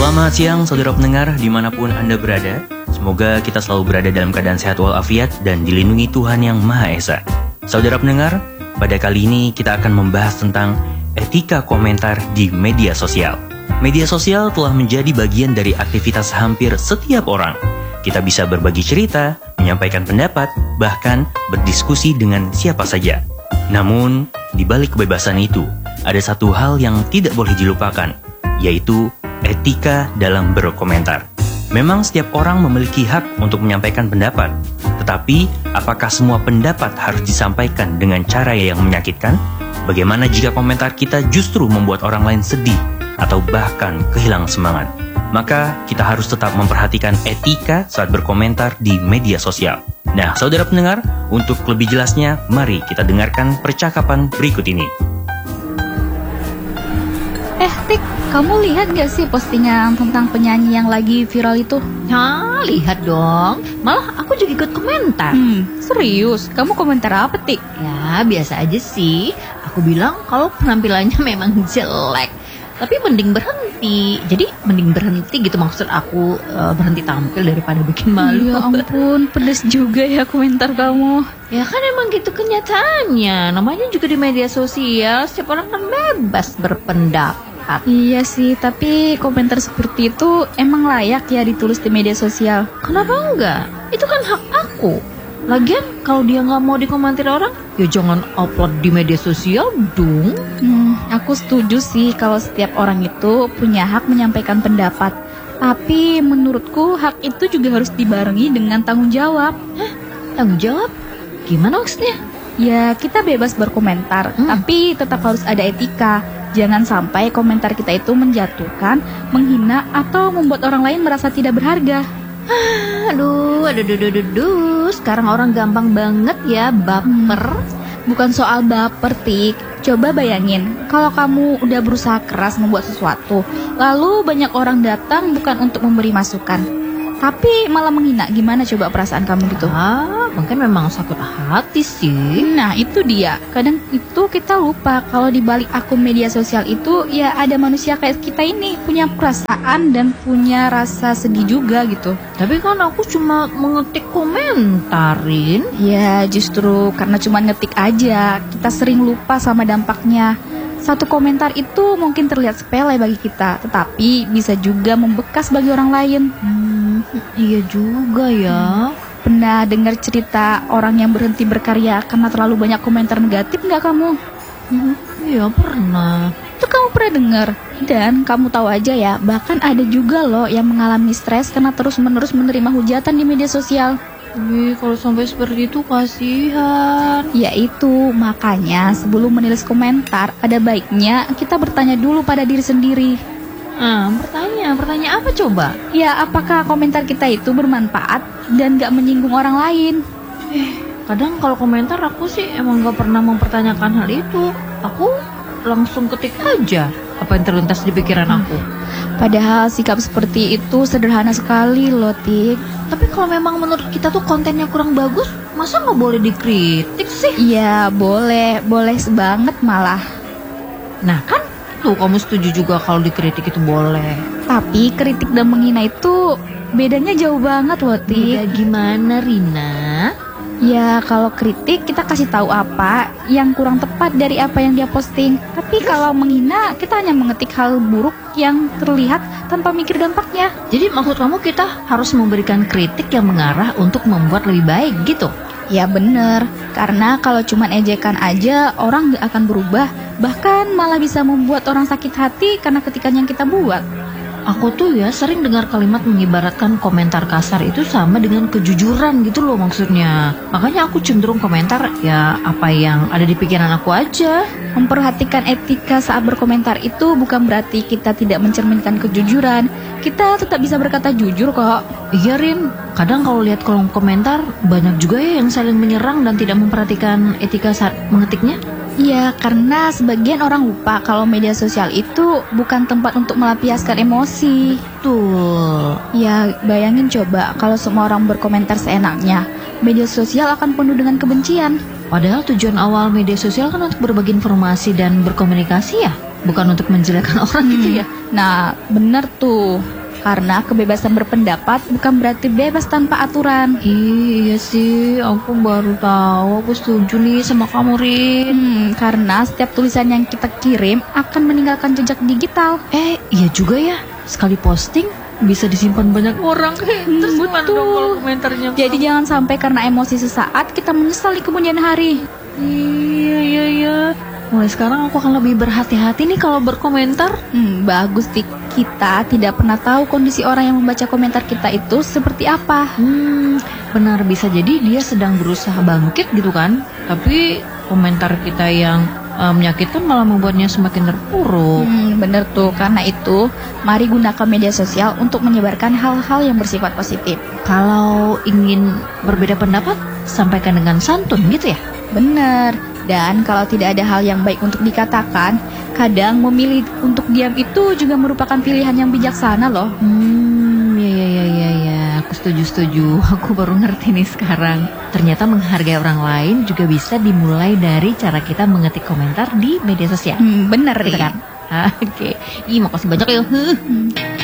Selamat siang saudara pendengar dimanapun Anda berada. Semoga kita selalu berada dalam keadaan sehat walafiat dan dilindungi Tuhan Yang Maha Esa. Saudara pendengar, pada kali ini kita akan membahas tentang etika komentar di media sosial. Media sosial telah menjadi bagian dari aktivitas hampir setiap orang. Kita bisa berbagi cerita, menyampaikan pendapat, bahkan berdiskusi dengan siapa saja. Namun, di balik kebebasan itu, ada satu hal yang tidak boleh dilupakan, yaitu etika dalam berkomentar. Memang setiap orang memiliki hak untuk menyampaikan pendapat, tetapi apakah semua pendapat harus disampaikan dengan cara yang menyakitkan? Bagaimana jika komentar kita justru membuat orang lain sedih atau bahkan kehilangan semangat? Maka kita harus tetap memperhatikan etika saat berkomentar di media sosial. Nah, saudara pendengar, untuk lebih jelasnya, mari kita dengarkan percakapan berikut ini. Tik, kamu lihat gak sih postingan tentang penyanyi yang lagi viral itu? Nah, lihat dong. Malah aku juga ikut komentar. Serius? Kamu komentar apa, Tik? Ya, biasa aja sih. Aku bilang kalau penampilannya memang jelek, tapi mending berhenti. Jadi mending berhenti gitu maksud aku, berhenti tampil daripada bikin malu. Ya ampun, pedes juga ya komentar kamu. Ya kan emang gitu kenyataannya. Namanya juga di media sosial, setiap orang kan bebas berpendapat. Iya sih, tapi komentar seperti itu emang layak ya ditulis di media sosial. Kenapa enggak? Itu kan hak aku. Lagian kalau dia nggak mau dikomentar orang, ya jangan upload di media sosial dong. Aku setuju sih kalau setiap orang itu punya hak menyampaikan pendapat. Tapi menurutku hak itu juga harus dibarengi dengan tanggung jawab. Tanggung jawab? Gimana maksudnya? Ya, kita bebas berkomentar, tapi tetap harus ada etika. Jangan sampai komentar kita itu menjatuhkan, menghina, atau membuat orang lain merasa tidak berharga. Aduh. Sekarang orang gampang banget ya baper. Bukan soal baper, Tik. Coba bayangin, kalau kamu udah berusaha keras membuat sesuatu, lalu banyak orang datang bukan untuk memberi masukan, tapi malah menghina. Gimana coba perasaan kamu gitu? Mungkin memang sakit hati sih. Nah, itu dia. Kadang itu kita lupa kalau di balik akun media sosial itu ya ada manusia kayak kita ini, punya perasaan dan punya rasa sedih juga gitu. Tapi kan aku cuma mengetik komentarin. Ya, justru karena cuma ngetik aja, kita sering lupa sama dampaknya. Satu komentar itu mungkin terlihat sepele bagi kita, tetapi bisa juga membekas bagi orang lain. Iya juga ya. Pernah dengar cerita orang yang berhenti berkarya karena terlalu banyak komentar negatif nggak kamu? Iya pernah. Itu kamu pernah dengar? Dan kamu tahu aja ya, bahkan ada juga loh yang mengalami stres karena terus-menerus menerima hujatan di media sosial. Kalau sampai seperti itu kasihan. Ya itu, makanya sebelum menulis komentar, ada baiknya kita bertanya dulu pada diri sendiri. Pertanyaan apa coba? Ya, apakah komentar kita itu bermanfaat dan gak menyinggung orang lain? Kadang kalau komentar aku sih emang gak pernah mempertanyakan hal itu. Aku langsung ketik aja apa yang terlintas di pikiran aku. Padahal sikap seperti itu sederhana sekali loh, Tik. Tapi kalau memang menurut kita tuh kontennya kurang bagus, masa gak boleh dikritik sih? Ya boleh banget malah. Nah kan tuh kamu setuju juga kalau dikritik itu boleh. Tapi kritik dan menghina itu bedanya jauh banget loh, Tik. Beda gimana, Rina? Ya kalau kritik kita kasih tahu apa yang kurang tepat dari apa yang dia posting. Tapi kalau menghina kita hanya mengetik hal buruk yang terlihat tanpa mikir dampaknya. Jadi maksud kamu kita harus memberikan kritik yang mengarah untuk membuat lebih baik gitu? Ya bener, karena kalau cuma ejekan aja orang gak akan berubah. Bahkan malah bisa membuat orang sakit hati karena ketikan yang kita buat. Aku tuh ya sering dengar kalimat mengibaratkan komentar kasar itu sama dengan kejujuran gitu loh maksudnya. Makanya aku cenderung komentar ya apa yang ada di pikiran aku aja. Memperhatikan etika saat berkomentar itu bukan berarti kita tidak mencerminkan kejujuran. Kita tetap bisa berkata jujur kok. Iya Rin, kadang kalau lihat kolom komentar banyak juga ya yang saling menyerang dan tidak memperhatikan etika saat mengetiknya. Iya, karena sebagian orang lupa kalau media sosial itu bukan tempat untuk melampiaskan emosi. Betul. Ya, bayangin coba kalau semua orang berkomentar seenaknya. Media sosial akan penuh dengan kebencian. Padahal tujuan awal media sosial kan untuk berbagi informasi dan berkomunikasi ya. bukan untuk menjelekkan orang gitu ya. Nah, bener tuh. Karena kebebasan berpendapat bukan berarti bebas tanpa aturan. Iya sih, aku baru tahu. Aku setuju nih sama kamu, Rin. Karena setiap tulisan yang kita kirim akan meninggalkan jejak digital. Iya juga ya. Sekali posting bisa disimpan banyak orang. Terus gimana betul. dong kalau komentarnya? Jadi jangan sampai karena emosi sesaat kita menyesal di kemudian hari. Iya. Mulai sekarang aku akan lebih berhati-hati nih kalau berkomentar. Bagus, Tik. Kita tidak pernah tahu kondisi orang yang membaca komentar kita itu seperti apa. Benar, bisa jadi dia sedang berusaha bangkit gitu kan. Tapi komentar kita yang menyakitkan malah membuatnya semakin terpuruk. Bener tuh, karena itu mari gunakan media sosial untuk menyebarkan hal-hal yang bersifat positif. Kalau ingin berbeda pendapat, sampaikan dengan santun gitu ya. Bener. Dan kalau tidak ada hal yang baik untuk dikatakan, kadang memilih untuk diam itu juga merupakan pilihan yang bijaksana loh. Ya, aku setuju. Aku baru ngerti nih sekarang. Ternyata menghargai orang lain juga bisa dimulai dari cara kita mengetik komentar di media sosial. Bener Gitu ya. kan? Oke. Makasih banyak ya.